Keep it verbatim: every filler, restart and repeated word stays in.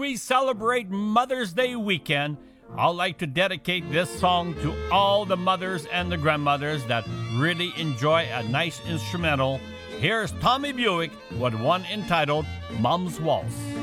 we celebrate Mother's Day weekend, I'd like to dedicate this song to all the mothers and the grandmothers that really enjoy a nice instrumental. Here's Tommy Buick with one entitled Mom's Waltz.